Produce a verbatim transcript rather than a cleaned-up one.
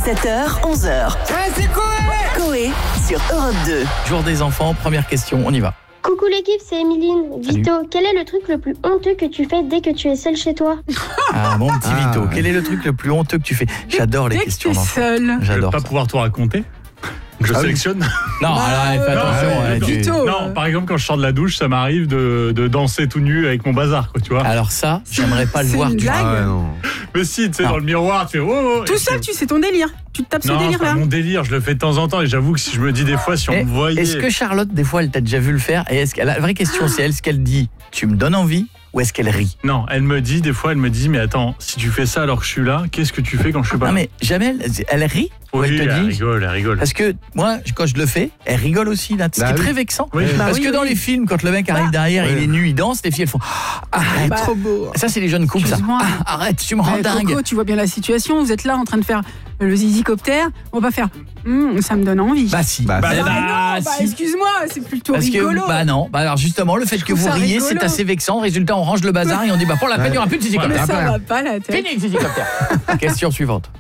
sept heures, onze heures. Ouais, c'est Coé Coé sur Europe deux. Jour des enfants, première question, on y va. Coucou l'équipe, c'est Emeline. Salut. Vito, quel est le truc le plus honteux que tu fais dès que tu es seul chez toi? Ah, mon petit Ah, Vito, ouais. quel est le truc le plus honteux que tu fais? J'adore les Dès que questions t'es d'enfants. seul. Je vais J'adore pas ça. pouvoir tout raconter. Je Ah oui. sélectionne. Non, Bah, alors, fais ouais, attention. ouais, ouais, ouais, tu- Vito. Non, par exemple, quand je sors de la douche, ça m'arrive de, de danser tout nu avec mon bazar, quoi, tu vois. Alors ça, j'aimerais pas le C'est voir une du tout. blague. Ah ouais, non. Mais si, tu sais, Non. dans le miroir, tu fais oh, oh Tout et seul, tu- tu sais ton délire. Tu te tapes ce Non, c'est délire pas là. mon délire, je le fais de temps en temps et j'avoue que si je me dis des fois, si on Eh, me voyait. Est-ce que Charlotte, des fois, elle t'a déjà vu le faire? Et est-ce que la vraie question, c'est est-ce qu'elle dit tu me donnes envie ou est-ce qu'elle rit? Non, elle me dit, des fois, elle me dit, mais attends, si tu fais ça alors que je suis là, qu'est-ce que tu fais quand je suis pas Non là? mais jamais elle, elle rit ou Oui, elle te elle dit. rigole, elle rigole. Parce que moi, quand je le fais, elle rigole aussi là. Ce Bah qui est oui. très vexant. Oui. Bah Parce oui, que dans oui. les films, quand le mec arrive Bah, derrière, il ouais. est nu, il danse, les filles elles font arrête. Bah, Trop beau. Ça c'est les jeunes couples ça. Excuse-moi. Ah, arrête, tu me rends Bah, dingue. Coco, tu vois bien la situation. Vous êtes là en train de faire le zizicoptère. On va pas faire. Hum, ça me donne envie. Bah si. Bah, Bah, Bah bah, non, bah, si. excuse-moi, c'est plutôt Parce rigolo. que bah non, bah alors justement le fait que trouve vous ça riez rigolo. c'est assez vexant. Résultat on range le bazar et on dit bah pour la peine il y aura plus de Mais zizicoptère. ça Après. va pas la tête. Fini le zizicoptère. Question suivante.